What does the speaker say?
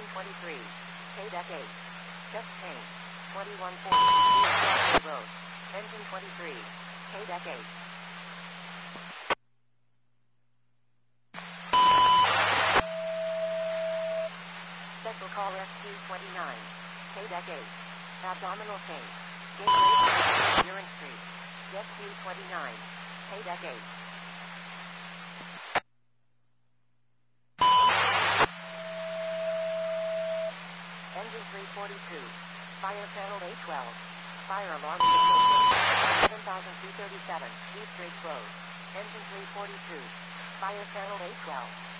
23. K-Deck 8. Just Paint. 2140 Road. Engine 23. K-Deck 8. Special call SQ29. K-Deck 8. Abdominal paint. Gateway Urine Street. SQ29. K-Deck 8. Engine 342. Fire panel A12. Fire alarm 7237 East Ridge Road. Engine 342. Fire panel A12.